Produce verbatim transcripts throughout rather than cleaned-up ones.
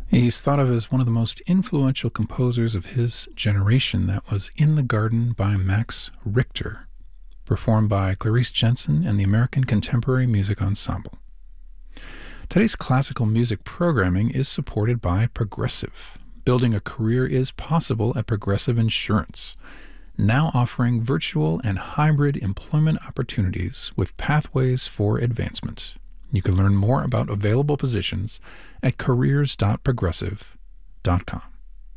He's thought of as one of the most influential composers of his generation. That was In the Garden by Max Richter, performed by Clarice Jensen and the American Contemporary Music Ensemble. Today's classical music programming is supported by Progressive. Building a career is possible at Progressive Insurance, now offering virtual and hybrid employment opportunities with pathways for advancement. You can learn more about available positions at careers dot progressive dot com.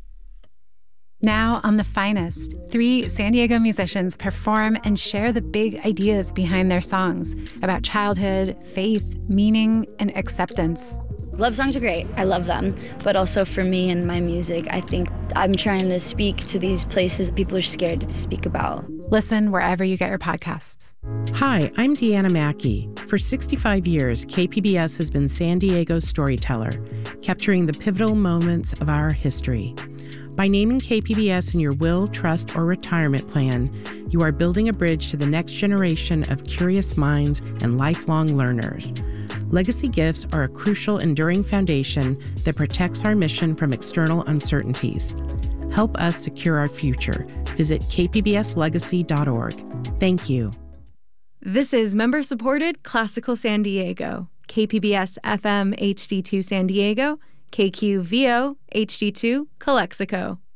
Now on The Finest, three San Diego musicians perform and share the big ideas behind their songs about childhood, faith, meaning, and acceptance. Love songs are great. I love them. But also for me and my music, I think I'm trying to speak to these places that people are scared to speak about. Listen wherever you get your podcasts. Hi, I'm Deanna Mackey. For sixty-five years, K P B S has been San Diego's storyteller, capturing the pivotal moments of our history. By naming K P B S in your will, trust, or retirement plan, you are building a bridge to the next generation of curious minds and lifelong learners. Legacy gifts are a crucial, enduring foundation that protects our mission from external uncertainties. Help us secure our future. Visit k p b s legacy dot org. Thank you. This is member-supported Classical San Diego, K P B S F M H D two San Diego, K Q V O H D two Calexico.